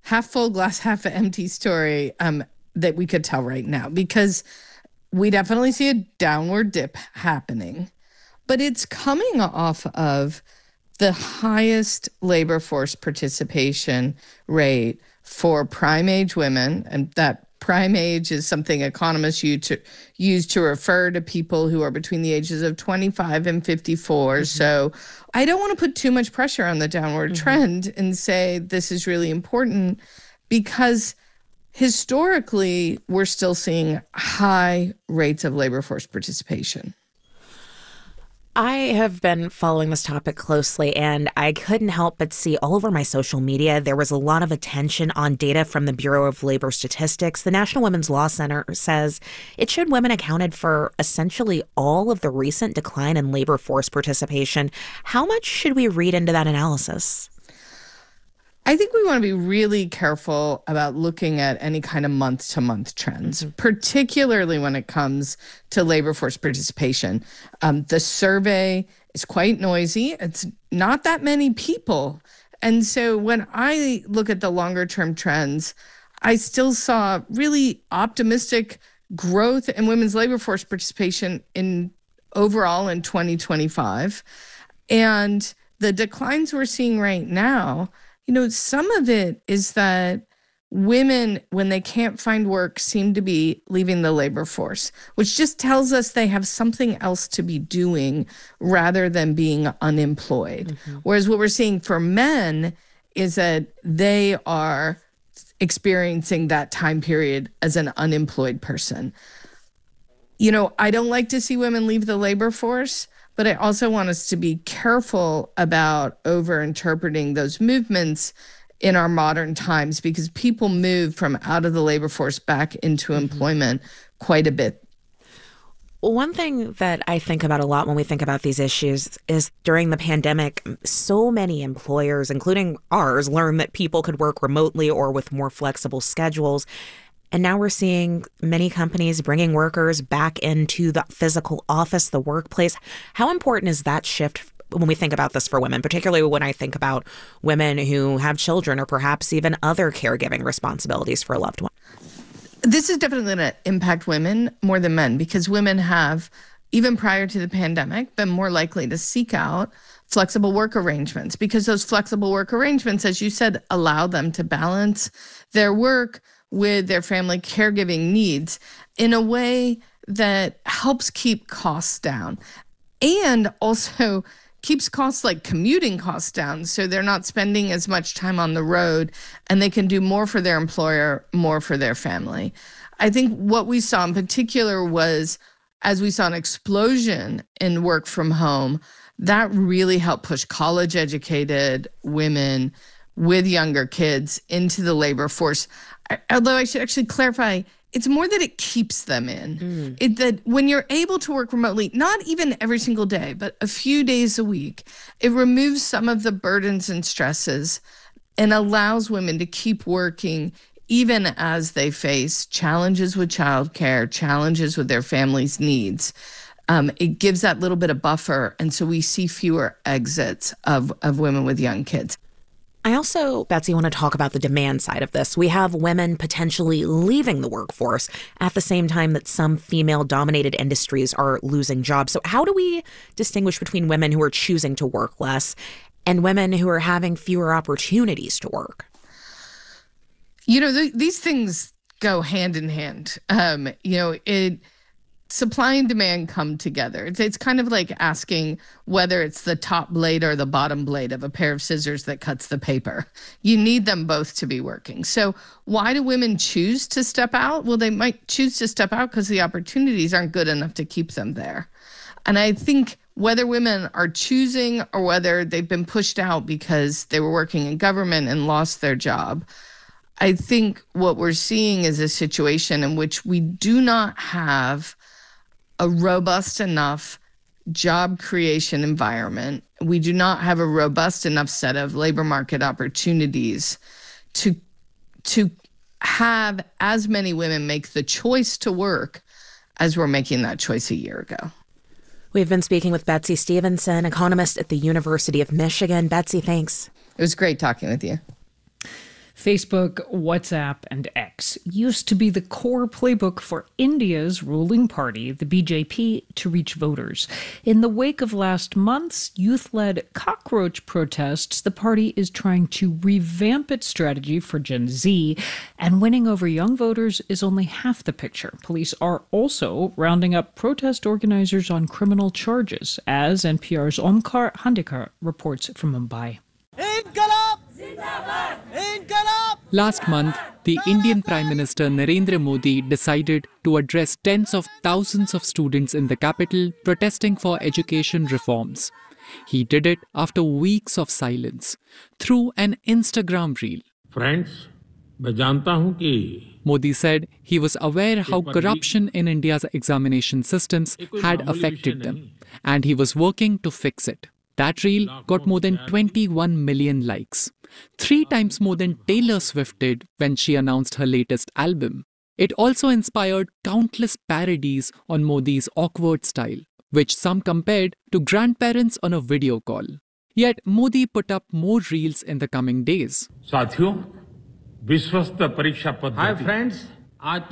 half full glass, half empty story that we could tell right now, because we definitely see a downward dip happening, but it's coming off of the highest labor force participation rate for prime age women. And that prime age is something economists use to refer to people who are between the ages of 25 and 54. Mm-hmm. So I don't want to put too much pressure on the downward trend and say this is really important, because historically, we're still seeing high rates of labor force participation. I have been following this topic closely, and I couldn't help but see all over my social media there was a lot of attention on data from the Bureau of Labor Statistics. The National Women's Law Center says it showed women accounted for essentially all of the recent decline in labor force participation. How much should we read into that analysis? I think we want to be really careful about looking at any kind of month-to-month trends, particularly when it comes to labor force participation. The survey is quite noisy. It's not that many people. And so when I look at the longer-term trends, I still saw really optimistic growth in women's labor force participation overall in 2025. And the declines we're seeing right now, some of it is that women, when they can't find work, seem to be leaving the labor force, which just tells us they have something else to be doing rather than being unemployed. Mm-hmm. Whereas what we're seeing for men is that they are experiencing that time period as an unemployed person. I don't like to see women leave the labor force, but I also want us to be careful about over-interpreting those movements in our modern times, because people move from out of the labor force back into employment quite a bit. One thing that I think about a lot when we think about these issues is during the pandemic, so many employers, including ours, learned that people could work remotely or with more flexible schedules. And now we're seeing many companies bringing workers back into the physical office, the workplace. How important is that shift when we think about this for women, particularly when I think about women who have children or perhaps even other caregiving responsibilities for a loved one? This is definitely going to impact women more than men, because women have, even prior to the pandemic, been more likely to seek out flexible work arrangements, because those flexible work arrangements, as you said, allow them to balance their work with their family caregiving needs in a way that helps keep costs down, and also keeps costs like commuting costs down, so they're not spending as much time on the road, and they can do more for their employer, more for their family. I think what we saw in particular was, as we saw an explosion in work from home, that really helped push college-educated women with younger kids into the labor force. Although I should actually clarify, it's more that it keeps them in. That when you're able to work remotely, not even every single day, but a few days a week, it removes some of the burdens and stresses and allows women to keep working even as they face challenges with childcare, challenges with their family's needs. It gives that little bit of buffer, and so we see fewer exits of women with young kids. I also, Betsy, want to talk about the demand side of this. We have women potentially leaving the workforce at the same time that some female-dominated industries are losing jobs. So how do we distinguish between women who are choosing to work less and women who are having fewer opportunities to work? These things go hand in hand. Supply and demand come together. It's kind of like asking whether it's the top blade or the bottom blade of a pair of scissors that cuts the paper. You need them both to be working. So why do women choose to step out? Well, they might choose to step out because the opportunities aren't good enough to keep them there. And I think whether women are choosing or whether they've been pushed out because they were working in government and lost their job, I think what we're seeing is a situation in which we do not have a robust enough job creation environment. We do not have a robust enough set of labor market opportunities to have as many women make the choice to work as were making that choice a year ago. We've been speaking with Betsy Stevenson, economist at the University of Michigan. Betsy, thanks. It was great talking with you. Facebook, WhatsApp, and X used to be the core playbook for India's ruling party, the BJP, to reach voters. In the wake of last month's youth-led cockroach protests, the party is trying to revamp its strategy for Gen Z, and winning over young voters is only half the picture. Police are also rounding up protest organizers on criminal charges, as NPR's Omkar Handikar reports from Mumbai. Last month, the Indian Prime Minister Narendra Modi decided to address tens of thousands of students in the capital protesting for education reforms. He did it after weeks of silence through an Instagram reel. Friends, मैं जानता हूं कि Modi said he was aware how corruption in India's examination systems had affected them, and he was working to fix it. That reel got more than 21 million likes, 3 times more than Taylor Swift did when she announced her latest album. It also inspired countless parodies on Modi's awkward style, which some compared to grandparents on a video call. Yet Modi put up more reels in the coming days. साथियों, विश्वस्त परीक्षा पद्धति. Hi friends. Thank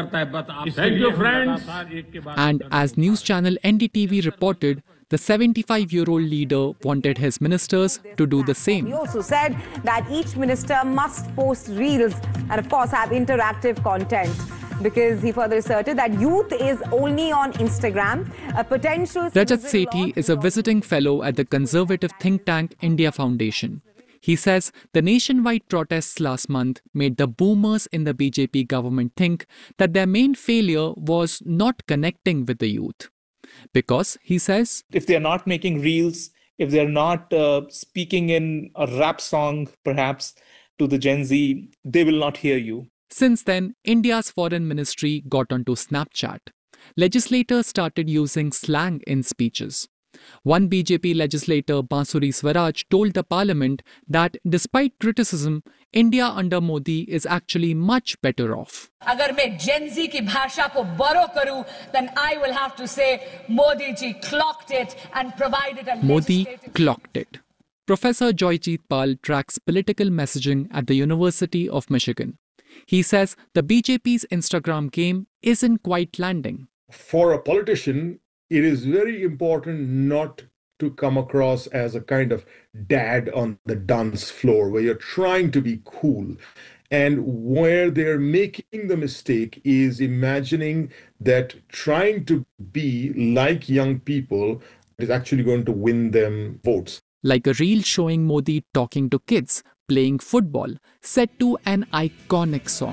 you, friends. And as news channel NDTV reported, the 75-year-old leader wanted his ministers to do the same. He also said that each minister must post reels and, of course, have interactive content. Because he further asserted that youth is only on Instagram, a potential... Rajat Sethi is a visiting fellow at the conservative think tank India Foundation. He says the nationwide protests last month made the boomers in the BJP government think that their main failure was not connecting with the youth. Because, he says, if they're not making reels, if they're not speaking in a rap song, perhaps, to the Gen Z, they will not hear you. Since then, India's foreign ministry got onto Snapchat. Legislators started using slang in speeches. One BJP legislator, Bansuri Swaraj, told the parliament that despite criticism, India under Modi is actually much better off. Agar main Gen Z ki bhasha ko borrow karu, then I will have to say Modi ji clocked it and provided a Modi clocked it. Professor Joyjeet Pal tracks political messaging at the University of Michigan. He says the BJP's Instagram game isn't quite landing. For a politician, it is very important not to come across as a kind of dad on the dance floor where you're trying to be cool. And where they're making the mistake is imagining that trying to be like young people is actually going to win them votes. Like a reel showing Modi talking to kids, playing football, set to an iconic song.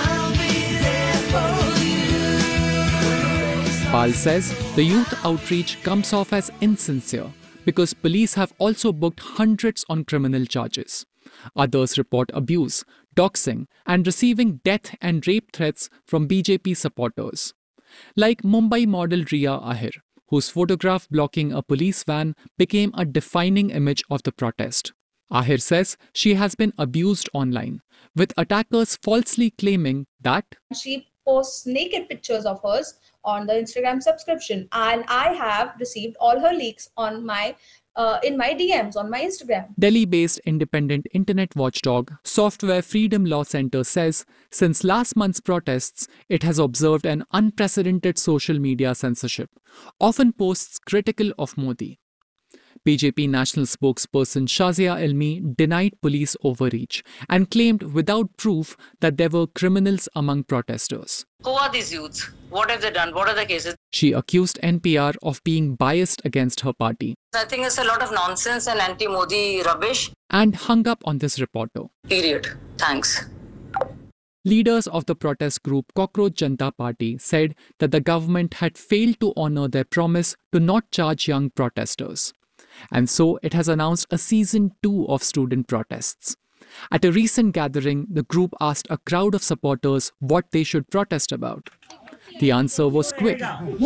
Pal says the youth outreach comes off as insincere because police have also booked hundreds on criminal charges. Others report abuse, doxing, and receiving death and rape threats from BJP supporters. Like Mumbai model Riya Ahir, whose photograph blocking a police van became a defining image of the protest. Ahir says she has been abused online, with attackers falsely claiming that she posts naked pictures of hers on the Instagram subscription, and I have received all her leaks on my in my DMs on my Instagram. Delhi-based independent internet watchdog Software Freedom Law Center says since last month's protests, it has observed an unprecedented social media censorship, often posts critical of Modi. BJP national spokesperson Shazia Ilmi denied police overreach and claimed without proof that there were criminals among protesters. Who are these youths? What have they done? What are the cases? She accused NPR of being biased against her party. I think it's a lot of nonsense and anti-Modi rubbish. And hung up on this reporter. Period. Thanks. Leaders of the protest group Cockroach Janta Party said that the government had failed to honor their promise to not charge young protesters. And so it has announced a season 2 of student protests. At a recent gathering, the group asked a crowd of supporters what they should protest about. The answer was quick: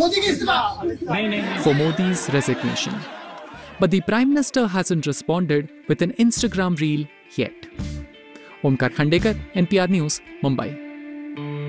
for Modi's resignation. But the Prime Minister hasn't responded with an Instagram reel yet. Omkar Khandekar, NPR News, Mumbai.